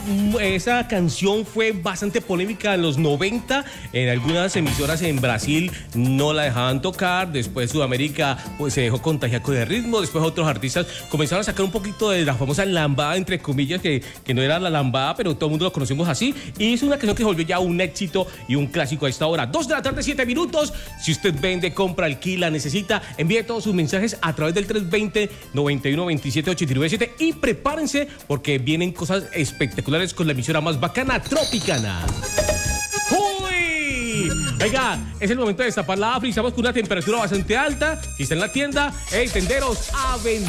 Esa canción fue bastante polémica en los 90. En algunas emisoras en Brasil no la dejaban tocar. Después Sudamérica pues, se dejó contagiar con el ritmo. Después otros artistas comenzaron a sacar un poquito de la famosa lambada, entre comillas, que no era la lambada, pero todo el mundo lo conocemos así. Y es una canción que se volvió ya un éxito y un clásico a esta hora. 2 de la tarde, 7 minutos. Si usted vende, compra, alquila, necesita, envíe todos sus mensajes a través del 320-9127-897 y prepárense porque vienen cosas espectaculares con la emisora más bacana, Tropicana. ¡Uy! Oiga, es el momento de destapar la Afri. Estamos con una temperatura bastante alta. Si está en la tienda, hey, tenderos, a vender.